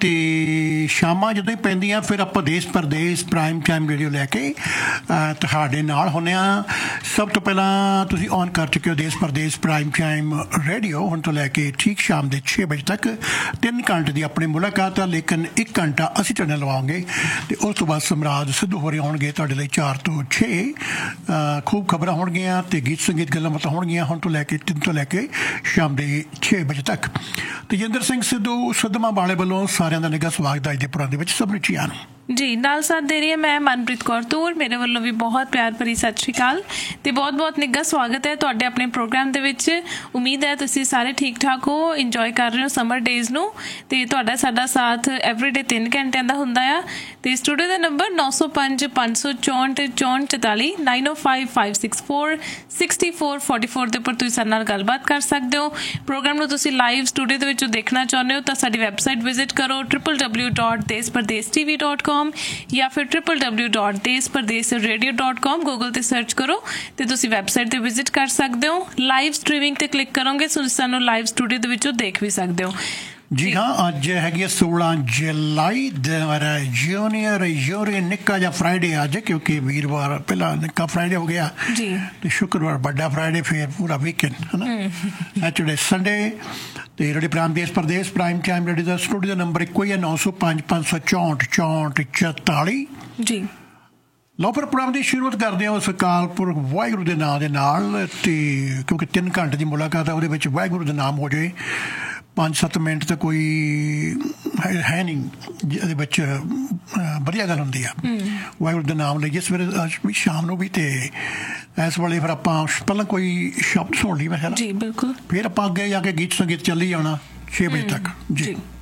ਅਤੇ ਸ਼ਾਮਾਂ ਜਦੋਂ ਹੀ ਪੈਂਦੀਆਂ ਫਿਰ ਆਪਾਂ ਦੇਸ਼ ਪਰਦੇਸ ਪ੍ਰਾਈਮ ਟਾਈਮ ਰੇਡੀਓ ਲੈ ਕੇ ਤੁਹਾਡੇ ਨਾਲ ਹੁੰਦੇ ਹਾਂ। ਸਭ ਤੋਂ ਪਹਿਲਾਂ ਤੁਸੀਂ ਔਨ ਕਰ ਚੁੱਕੇ ਹੋ ਦੇਸ਼ ਪਰਦੇਸ ਪ੍ਰਾਈਮ ਟਾਈਮ ਰੇਡੀਓ। ਹੁਣ ਤੋਂ ਲੈ ਕੇ ਠੀਕ ਸ਼ਾਮ ਦੇ 6 ਵਜੇ ਤੱਕ 3 ਘੰਟੇ ਦੀ ਆਪਣੀ ਮੁਲਾਕਾਤ ਆ, ਲੇਕਿਨ 1 ਘੰਟਾ ਅਸੀਂ ਤੁਹਾਡੇ ਨਾਲ ਲਵਾਂਗੇ ਅਤੇ ਉਸ ਤੋਂ ਬਾਅਦ ਸਮਰਾਜ ਸਿੱਧੂ ਹੋਰੇ ਆਉਣਗੇ ਤੁਹਾਡੇ ਲਈ 4 ਤੋਂ 6। ਖੂਬ ਖਬਰਾਂ ਹੋਣਗੀਆਂ ਅਤੇ ਗੀਤ ਸੰਗੀਤ ਗੱਲਾਂ ਬਾਤਾਂ ਹੋਣਗੀਆਂ ਹੁਣ ਤੋਂ ਲੈ ਕੇ 3 ਤੋਂ ਲੈ ਕੇ ਸ਼ਾਮ ਦੇ 6 ਵਜੇ ਤੱਕ। ਤੇਜਿੰਦਰ ਸਿੰਘ ਸਿੱਧੂ ਸਦਮਾ ਵਾਲੇ ਵੱਲੋਂ ਸਾਰਿਆਂ ਦਾ ਨਿੱਘਾ ਸਵਾਗਤ ਅੱਜ ਦੇ ਪ੍ਰੋਗਰਾਮ ਦੇ ਵਿੱਚ। ਸਭ ਨੂੰ ਚੀਆਂ ਨੂੰ ਜੀ ਨਾਲ ਸਾਥ ਦੇ ਰਹੀ ਹੈ ਮੈਂ ਮਨਪ੍ਰੀਤ ਕੌਰ ਤੂਰ। ਮੇਰੇ ਵੱਲੋਂ ਵੀ ਬਹੁਤ ਪਿਆਰ ਭਰੀ ਸਤਿ ਸ਼੍ਰੀ ਅਕਾਲ ਅਤੇ ਬਹੁਤ ਬਹੁਤ ਨਿੱਘਾ ਸਵਾਗਤ ਹੈ ਤੁਹਾਡੇ ਆਪਣੇ ਪ੍ਰੋਗਰਾਮ ਦੇ ਵਿੱਚ। ਉਮੀਦ ਹੈ ਤੁਸੀਂ ਸਾਰੇ ਠੀਕ ਠਾਕ ਹੋ, ਇੰਜੋਏ ਕਰ ਰਹੇ ਹੋ ਸਮਰ ਡੇਜ਼ ਨੂੰ ਅਤੇ ਤੁਹਾਡਾ ਸਾਡਾ ਸਾਥ ਐਵਰੀਡੇ 3 ਘੰਟਿਆਂ ਦਾ ਹੁੰਦਾ ਆ। ਅਤੇ ਸਟੂਡੀਓ ਦਾ ਨੰਬਰ 905 564 6444 905 564 6444 ਦੇ ਉੱਪਰ ਤੁਸੀਂ ਸਾਡੇ ਨਾਲ ਗੱਲਬਾਤ ਕਰ ਸਕਦੇ ਹੋ। ਪ੍ਰੋਗਰਾਮ ਨੂੰ ਤੁਸੀਂ ਲਾਈਵ ਸਟੂਡੀਓ ਦੇ ਵਿੱਚੋਂ ਦੇਖਣਾ ਚਾਹੁੰਦੇ ਹੋ ਤਾਂ ਸਾਡੀ ਵੈਬਸਾਈਟ ਵਿਜ਼ਿਟ ਕਰੋ www.despardeestv.com ਜਾਂ ਫਿਰ www.despardeesradio.com ਗੂਗਲ ਤੇ ਸਰਚ ਕਰੋ ਤੇ ਤੁਸੀਂ ਵੈਬਸਾਈਟ ਤੇ ਵਿਜ਼ਿਟ ਕਰ ਸਕਦੇ ਹੋ। ਲਾਈਵ ਸਟ੍ਰੀਮਿੰਗ ਤੇ ਕਲਿੱਕ ਕਰੋਗੇ ਤੁਸੀਂ ਸਾਨੂੰ ਲਾਈਵ ਸਟੂਡੀਓ ਦੇ ਵਿੱਚੋਂ ਦੇਖ ਵੀ ਸਕਦੇ ਹੋ। ਜੀ ਹਾਂ, ਅੱਜ ਹੈਗੀ 16 ਜੁਲਾਈ ਜੂਨੀਅਰ ਨਿੱਕਾ ਜਿਹਾ ਫਰਾਈਡੇ ਅੱਜ, ਕਿਉਂਕਿ ਵੀਰਵਾਰ ਪਹਿਲਾਂ ਨਿੱਕਾ ਫਰਾਈਡੇ ਹੋ ਗਿਆ ਜੀ ਤੇ ਸ਼ੁੱਕਰਵਾਰ ਵੱਡਾ ਫਰਾਈਡੇ, ਫਿਰ ਪੂਰਾ ਵੀਕਐਂਡ ਹੈ ਨਾ, ਸੈਚਰਡੇ ਸੰਡੇ। ਅਤੇ ਰੇਡੀਓ ਪ੍ਰਾਈਮ ਦੇਸ਼ ਪਰਦੇਸ ਪ੍ਰਾਈਮ ਟਾਈਮ ਰੇਡੀਓ ਦਾ ਸਟੂਡੀਓ ਦਾ ਨੰਬਰ ਇੱਕੋ ਹੀ ਹੈ 905 564 64 44 ਜੀ। ਲਓ ਫਿਰ ਪ੍ਰੋਗਰਾਮ ਦੀ ਸ਼ੁਰੂਆਤ ਕਰਦੇ ਹਾਂ ਉਸ ਅਕਾਲ ਪੁਰਖ ਵਾਹਿਗੁਰੂ ਦੇ ਨਾਂ ਦੇ ਨਾਲ। ਅਤੇ ਕਿਉਂਕਿ 3 ਘੰਟੇ ਦੀ ਮੁਲਾਕਾਤ ਹੈ, ਉਹਦੇ ਵਿੱਚ ਵਾਹਿਗੁਰੂ ਦਾ ਨਾਮ ਹੋ ਜਾਏ 5-7 ਮਿੰਟ ਤਾਂ ਕੋਈ ਹੈ ਨਹੀਂ ਇਹਦੇ ਵਿੱਚ, ਵਧੀਆ ਗੱਲ ਹੁੰਦੀ ਆ ਵਾਹਿਗੁਰੂ ਦੇ ਨਾਮ ਲਈ। ਜਿਸ ਵੇਲੇ ਵੀ ਸ਼ਾਮ ਨੂੰ ਵੀ ਅਤੇ ਇਸ ਵੇਲੇ ਫਿਰ ਆਪਾਂ ਪਹਿਲਾਂ ਕੋਈ ਸ਼ਬਦ ਸੁਣ ਲਈ ਮੈਂ ਖਿਆਲ ਜੀ ਬਿਲਕੁਲ, ਫਿਰ ਆਪਾਂ ਅੱਗੇ ਜਾ ਕੇ ਗੀਤ ਸੰਗੀਤ ਚੱਲੀ ਜਾਣਾ 6 ਵਜੇ ਤੱਕ ਜੀ।